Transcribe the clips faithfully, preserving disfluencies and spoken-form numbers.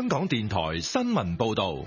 港電台新聞報道。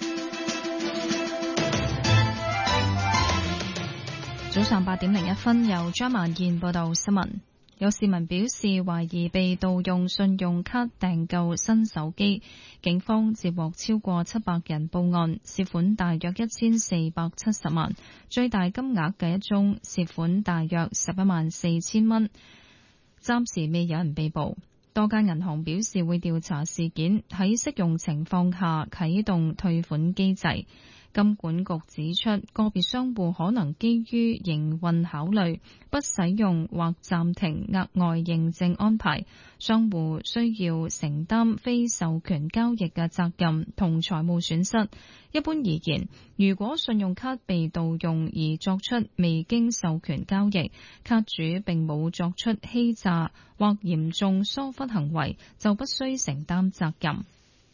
早上八點零一分，由張曼燕報道新聞。有市民表示懷疑被盜用信用卡訂購新手機，警方接獲超過七百人報案，涉款大約一千四百七十萬，最大金額嘅一宗涉款大約十一萬四千蚊，暫時未有人被捕。多間銀行表示會調查事件，喺適用情況下啟動退款機制。金管局指出，個別商戶可能基於營運考慮，不使用或暫停額外認證安排，商戶需要承擔非授權交易嘅責任同財務損失。一般而言，如果信用卡被盜用而作出未經授權交易，卡主並冇作出欺詐或嚴重疏忽行為，就不需承擔責任。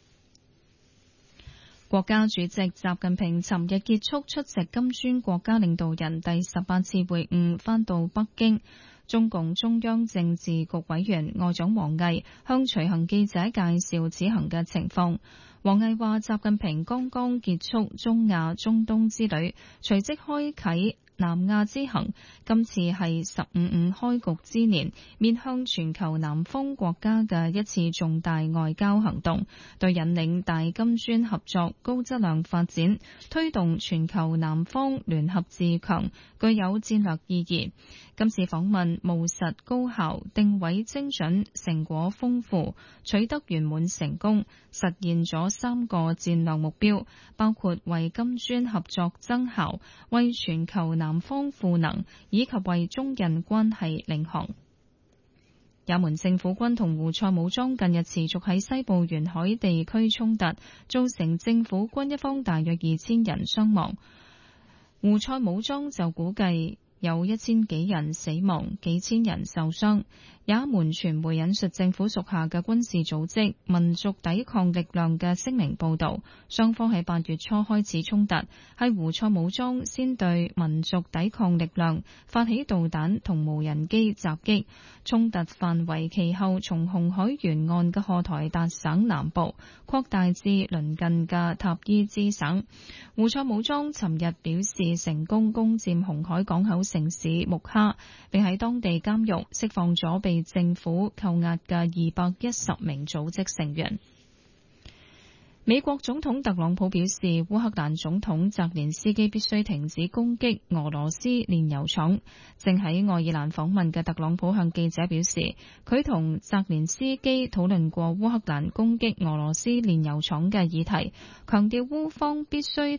國家主席習近平尋日結束出席金磚國家領導人第十八次會晤，返到北京。中共中央政治局委員外長王毅向隨行記者介紹此行嘅情況。王毅話：習近平剛剛結束中亞中東之旅，隨即開啟南亞之行，今次係十五五開局之年，面向全球南方國家嘅一次重大外交行動，對引領大金磚合作高質量發展、推動全球南方聯合自強具有戰略意義。今次訪問務實高效、定位精準、成果豐富，取得圓滿成功，實現咗三個戰略目標，包括為金磚合作增效、為全球南方賦能，以及為中印關係領航。也門政府軍同胡塞武裝近日持續喺西部沿海地區衝突，造成政府軍一方大約二千人傷亡。胡塞武裝就估計有一千幾人死亡，幾千人受傷。也門傳媒引述政府屬下嘅軍事組織民族抵抗力量嘅聲明報導，雙方喺八月初開始衝突，係胡塞武裝先對民族抵抗力量發起導彈同無人機襲擊，衝突範圍其後從紅海沿岸嘅荷台達省南部擴大至鄰近嘅塔伊茲省。胡塞武裝尋日表示成功攻佔紅海港口城市木哈，並喺當地監獄釋放咗被政府扣押嘅二百一十名組織成員。美國總統特朗普表示，烏克蘭總統澤連斯基必須停止攻擊俄羅斯煉油廠。正喺愛爾蘭訪問嘅特朗普向記者表示，佢同澤連斯基討論過烏克蘭攻擊俄羅斯煉油廠嘅議題，強調烏方必須